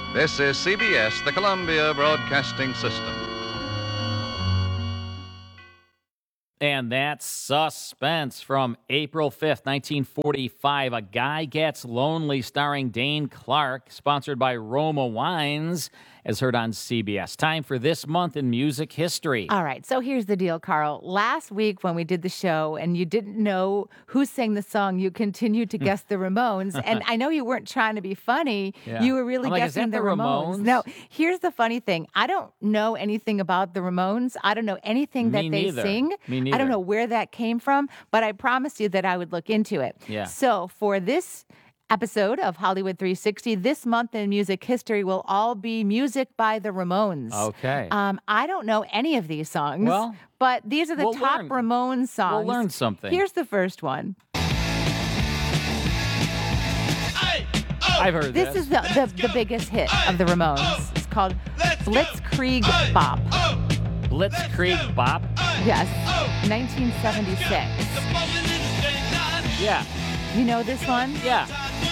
This is CBS, the Columbia Broadcasting System. And that's Suspense from April 5th, 1945. A Guy Gets Lonely, starring Dane Clark, sponsored by Roma Wines, as heard on CBS. Time for This Month in Music History. All right, so here's the deal, Carl. Last week when we did the show and you didn't know who sang the song, you continued to guess the Ramones. And I know you weren't trying to be funny. Yeah. You were really I'm like, guessing is that the the Ramones. Ramones? No, here's the funny thing. I don't know anything about the Ramones. I don't know anything that Me they neither. sing. Me I neither. don't know where that came from, but I promised you that I would look into it. Yeah. So for this episode of Hollywood 360, This Month in Music History will all be music by the Ramones. Okay. I don't know any of these songs, Well, but these are the we'll top learn. Ramones songs. We'll learn something. Here's the first one. I've heard This is the biggest hit of the Ramones. It's called Blitzkrieg Bop. Blitzkrieg Bop. Yes, 1976. Yeah. You know this one? Yeah.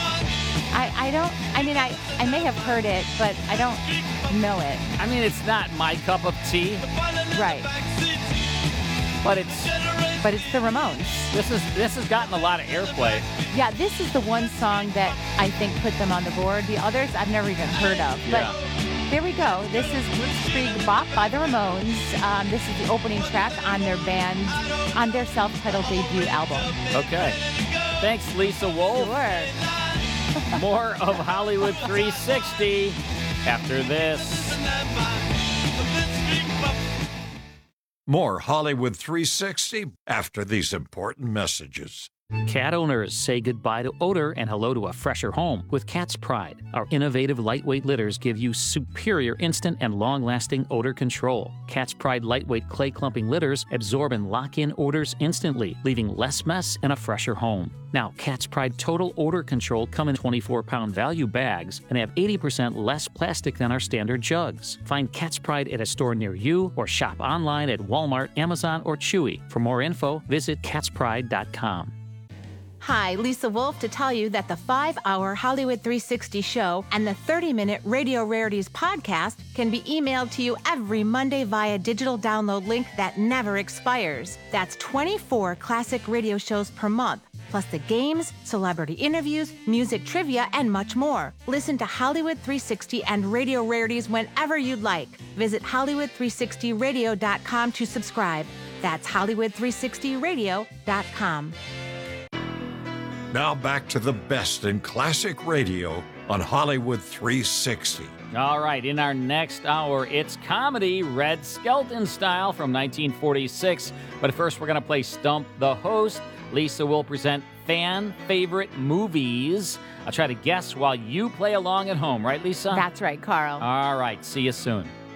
I may have heard it, but I don't know it. I mean, it's not my cup of tea, Right. but it's The Ramones. this has gotten a lot of airplay. Yeah, this is the one song that I think put them on the board. The others I've never even heard of. But Yeah. there we go. This is Blitzkrieg Bop by the Ramones. This is the opening track on their self-titled debut album. Okay. Thanks, Lisa Wolf. Sure. More of Hollywood 360 after this. More Hollywood 360 after these important messages. Cat owners say goodbye to odor and hello to a fresher home with Cat's Pride. Our innovative lightweight litters give you superior instant and long-lasting odor control. Cat's Pride lightweight clay clumping litters absorb and lock in odors instantly, leaving less mess and a fresher home. Now, Cat's Pride Total Odor Control come in 24-pound value bags and have 80% less plastic than our standard jugs. Find Cat's Pride at a store near you or shop online at Walmart, Amazon, or Chewy. For more info, visit catspride.com. Hi, Lisa Wolf to tell you that the 5-hour Hollywood 360 show and the 30-minute Radio Rarities podcast can be emailed to you every Monday via digital download link that never expires. That's 24 classic radio shows per month, plus the games, celebrity interviews, music trivia, and much more. Listen to Hollywood 360 and Radio Rarities whenever you'd like. Visit Hollywood360radio.com to subscribe. That's Hollywood360radio.com. Now back to the best in classic radio on Hollywood 360. All right, in our next hour, it's comedy Red Skelton style from 1946. But first, we're going to play Stump the Host. Lisa will present fan favorite movies. I'll try to guess while you play along at home, right, Lisa? That's right, Carl. All right, see you soon.